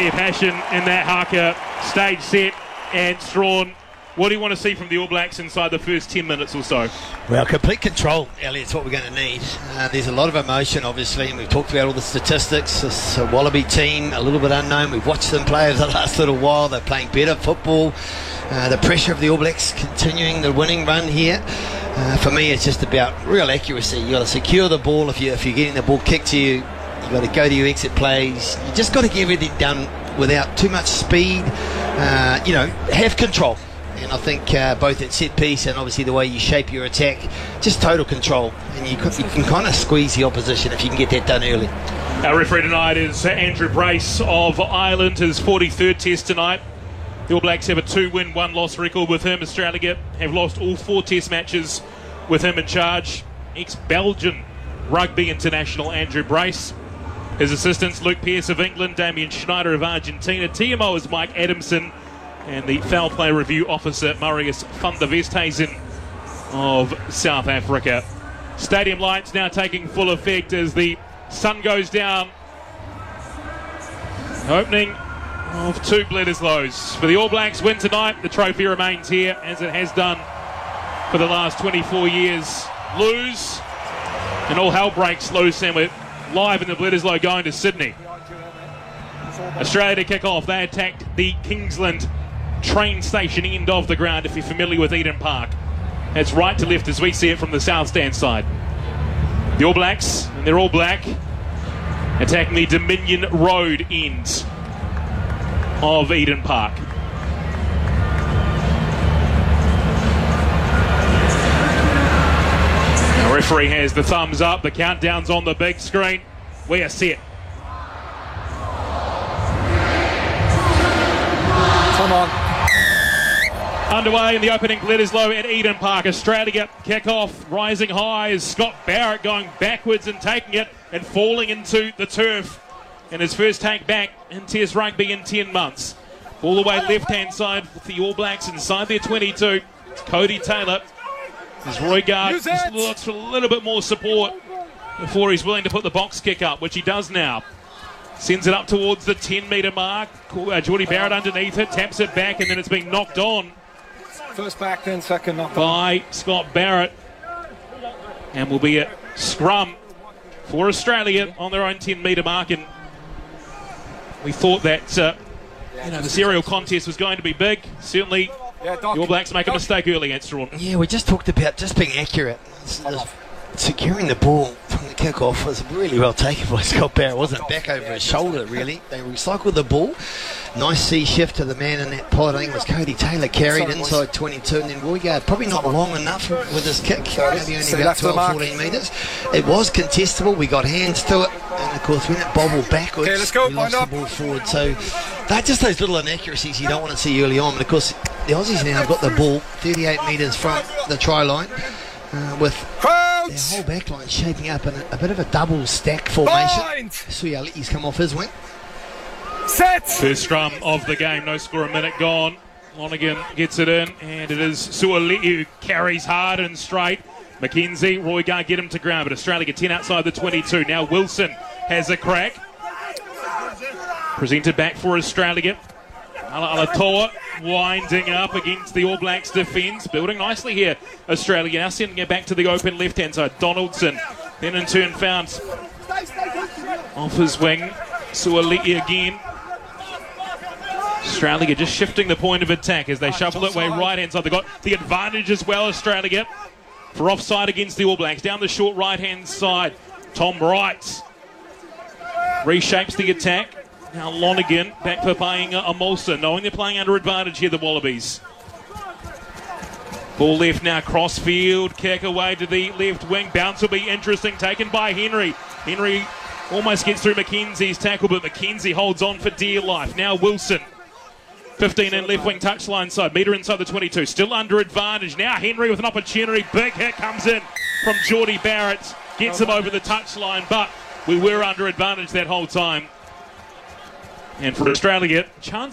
plenty of passion in that haka. Stage set and Strawn. What do you want to see from the All Blacks inside the first 10 minutes or so? Well, complete control, Elliot's what we're going to need. There's a lot of emotion, obviously, and we've talked about all the statistics. This Wallaby team, a little bit unknown. We've watched them play over the last little while. They're playing better football. The pressure of the All Blacks continuing the winning run here. For me, it's just about real accuracy. You've got to secure the ball. If you're getting the ball kicked to you, you've got to go to your exit plays. You just got to get everything done without too much speed. Have control. And I think both at set piece and obviously the way you shape your attack, just total control. And you can kind of squeeze the opposition if you can get that done early. Our referee tonight is Andrew Brace of Ireland, his 43rd test tonight. The All Blacks have a 2-win, 1-loss record with him. Australia have lost all 4 test matches with him in charge. Ex-Belgian rugby international Andrew Brace. His assistants Luke Pearce of England, Damien Schneider of Argentina. TMO is Mike Adamson. And the foul play review officer, Marius van der Westhuizen of South Africa. Stadium lights now taking full effect as the sun goes down. Opening of 2 Bledisloes. For the All Blacks win tonight, the trophy remains here as it has done for the last 24 years. Lose, and all hell breaks loose, and we're live in the Bledisloe going to Sydney. Australia to kick off. They attacked the Kingsland train station end of the ground, if you're familiar with Eden Park. It's right to left as we see it from the south stand side. The All Blacks, and they're all black, attacking the Dominion Road end of Eden Park. The referee has the thumbs up, the countdown's on the big screen. We are set. Come on. Underway in the opening Bledisloe at Eden Park. Australia kick off, rising high as Scott Barrett going backwards and taking it and falling into the turf in his first take back in Test rugby in 10 months. All the way left-hand side with the All Blacks inside their 22. It's Cody Taylor. As Roygaard just looks for a little bit more support before he's willing to put the box kick up, which he does now. Sends it up towards the 10-metre mark. Geordie Barrett underneath it, taps it back, and then it's been knocked on. First back, then second knocked by Scott Barrett. And will be a scrum for Australia on their own 10-metre mark. And we thought that the serial contest was going to be big. Certainly, the All Blacks make a mistake early against Strawn. Yeah, we just talked about just being accurate. Securing the ball from the kick-off was really well taken by Scott Barrett. It wasn't back over his shoulder, really. They recycled the ball. Nice C shift to the man in that pod. I think it was Cody Taylor carried inside 22, and then Roygaard probably not long enough with his kick. Maybe only about 12, 14 metres. It was contestable. We got hands to it, and of course when it bobbled backwards, we lost the ball forward. So they're just those little inaccuracies you don't want to see early on. But of course the Aussies now have got the ball 38 metres from the try line. With their whole back line shaping up in a bit of a double stack formation. Suyali's come off his wing. Set! First scrum of the game, no score, a minute gone. Lonergan gets it in, and it is Suali'i who carries hard and straight. McKenzie, Roygaard get him to ground, but Australia get 10 outside the 22. Now Wilson has a crack. Presented back for Australia. Alatoa winding up against the All Blacks defence. Building nicely here, Australia. Now sending it back to the open left-hand side. Donaldson then in turn found off his wing. Suali'i again. Australia just shifting the point of attack as they shuffle it way right-hand side. They've got the advantage as well, Australia, for offside against the All Blacks. Down the short right-hand side. Tom Wright reshapes the attack. Now Lonergan back for playing a Molson, knowing they're playing under advantage here, the Wallabies. Ball left now, crossfield, kick away to the left wing. Bounce will be interesting, taken by Henry. Henry almost gets through McKenzie's tackle, but McKenzie holds on for dear life. Now Wilson, 15 in left wing touchline side, metre inside the 22, still under advantage. Now Henry with an opportunity, big hit comes in from Geordie Barrett, gets him over the touchline, but we were under advantage that whole time. And for Australia, chance